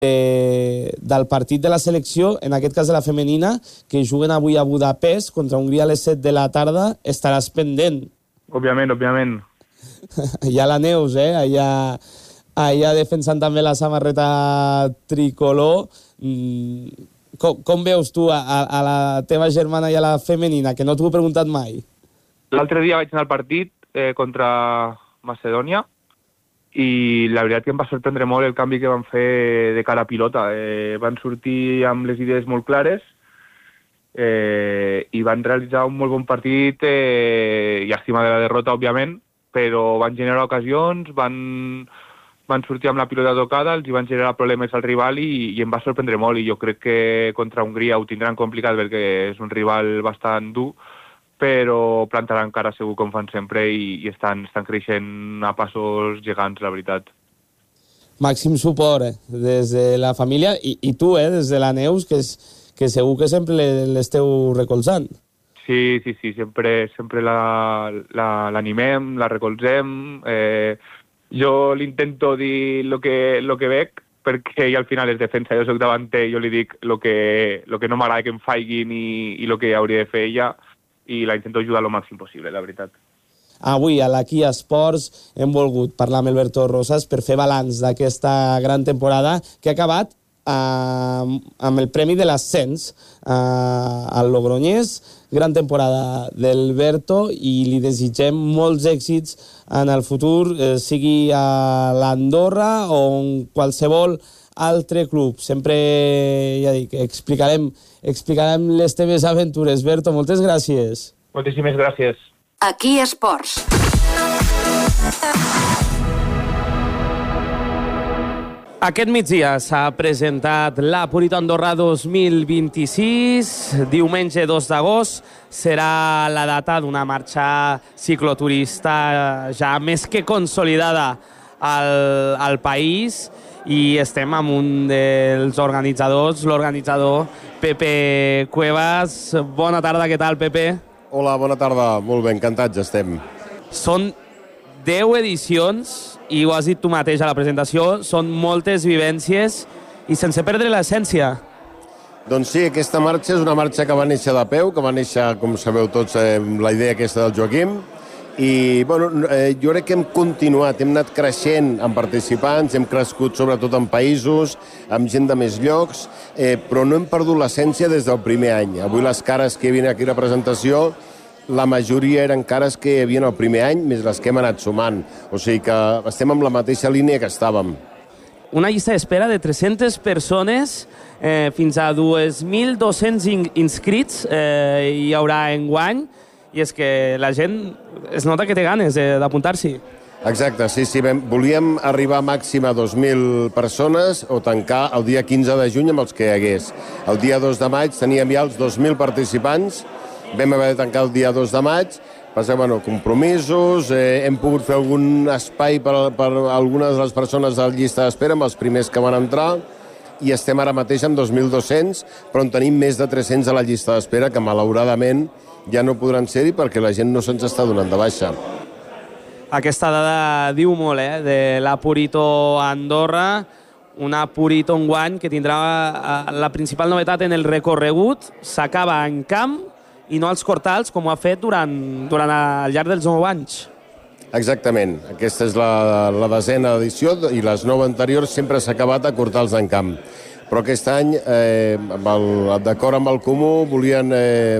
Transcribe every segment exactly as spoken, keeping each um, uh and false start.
eh, del partit de la selecció, en aquest cas de la femenina, que juguen avui a Budapest contra Hongria a les set de la tarda. Estaràs pendent. Òbviament, òbviament. Hi ha la Neus, eh? Allà, allà defensant també la samarreta tricolor. Mm, com, com veus tu a, a la teva germana i a la femenina, que no t'ho he preguntat mai? L'altre dia vaig anar al partit eh, contra Macedònia i la veritat que em va sorprendre molt el canvi que van fer de cara a pilota. Eh, van sortir amb les idees molt clares eh, i van realitzar un molt bon partit, eh, llàstima de la derrota, òbviament, però van generar ocasions, van, van sortir amb la pilota tocada, els hi van generar problemes al rival i, i em va sorprendre molt, i jo crec que contra Hongria ho tindran complicat perquè és un rival bastant dur, però plantaran cara segur com fan sempre i, i estan, estan creixent a passos gegants, la veritat. Màxim suport eh, des de la família i, i tu, eh, des de la Neus, que, és, que segur que sempre l'esteu recolzant. Sí, sí, sí, sempre, sempre l'animem, la, la, la recolzem. Eh, jo li intento dir el que, lo que veig, perquè ell al final és defensa, jo soc davanter, jo li dic el que, lo que no m'agrada que em faiguin i el que hauria de fer ella, i la intento ajudar el màxim possible, la veritat. Avui a la Kia Sports hem volgut parlar amb Alberto Rosas per fer balanç d'aquesta gran temporada que ha acabat eh, amb el premi de l'ascens eh, al Logroñés. Gran temporada d'Alberto i li desitgem molts èxits en el futur, eh, sigui a l'Andorra o en qualsevol altre club. Sempre, ja dic, explicarem, explicarem les teves aventures. Berto, moltes gràcies. Moltíssimes gràcies. Aquí Esports. Aquest migdia s'ha presentat la Purito Andorra dos mil vint-i-sis. Diumenge dos d'agost serà la data d'una marxa cicloturista ja més que consolidada al, al país, i estem amb un dels organitzadors, l'organitzador Pepe Cuevas. Bona tarda, què tal, Pepe? Hola, bona tarda. Molt bé, encantats estem. Són deu edicions, i ho has dit tu mateix a la presentació, són moltes vivències i sense perdre l'essència. Doncs sí, aquesta marxa és una marxa que va néixer de peu, que va néixer, com sabeu tots, eh, la idea aquesta del Joaquim, i bueno, eh, jo crec que hem continuat, hem anat creixent en participants, hem crescut sobretot en països, amb gent de més llocs, eh, però no hem perdut l'essència des del primer any. Avui les cares que hi havia aquí a la presentació, la majoria eren cares que hi havia el primer any, més les que hem anat sumant. O sigui que estem amb la mateixa línia que estàvem. Una llista d'espera de tres-centes persones, eh, fins a dos mil dos-cents in inscrits eh, hi haurà enguany, i és que la gent es nota que té ganes eh, d'apuntar-s'hi. Exacte, sí, sí. Vam, volíem arribar a màxim a dos mil persones o tancar el dia quinze de juny amb els que hi hagués. El dia dos de maig teníem ja els dos mil participants, vam haver de tancar el dia dos de maig, passem, bueno, compromisos, eh, hem pogut fer algun espai per, per algunes de les persones de la llista d'espera, amb els primers que van entrar, i estem ara mateix amb dos mil dos-cents, però en tenim més de tres-cents a la llista d'espera, que malauradament ja no podran ser-hi perquè la gent no se'ns està donant de baixa. Aquesta dada diu molt, eh, de la Purito Andorra, una Purito enguany que tindrà la principal novetat en el recorregut, s'acaba en camp i no als cortals, com ho ha fet durant, durant el llarg dels nou anys. Exactament. Aquesta és la, la desena edició i les nou anteriors sempre s'ha acabat a cortals en camp. Però aquest any, eh, d'acord amb el Comú, volien eh,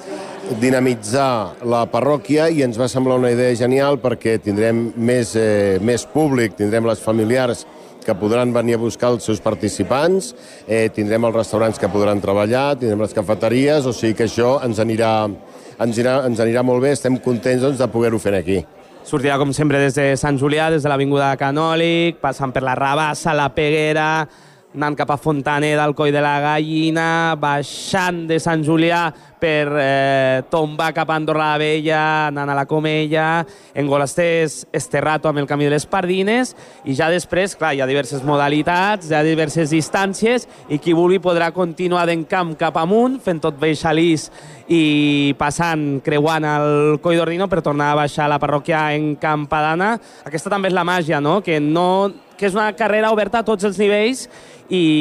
dinamitzar la parròquia i ens va semblar una idea genial perquè tindrem més, eh, més públic, tindrem les familiars que podran venir a buscar els seus participants, eh, tindrem els restaurants que podran treballar, tindrem les cafeteries, o sigui que això ens anirà, ens anirà, ens anirà molt bé, estem contents doncs, de poder-ho fer aquí. Sortirà, com sempre, des de Sant Julià, des de l'Avinguda Canòlic, passant per la Rabassa, la Peguera, anant cap a Fontaner del Coll de la Gallina, baixant de Sant Julià per eh, tombar cap a Andorra la Vella, anant a la Comella, en Golasters, Esterrato amb el Camí de les Pardines, i ja després, clar, hi ha diverses modalitats, hi ha diverses distàncies, i qui vulgui podrà continuar d'en camp cap amunt, fent tot Beixalís i passant, creuant el Coll d'Ordino per tornar a baixar a la parròquia en Campadana. Aquesta també és la màgia, no?, que no que és una carrera oberta a tots els nivells i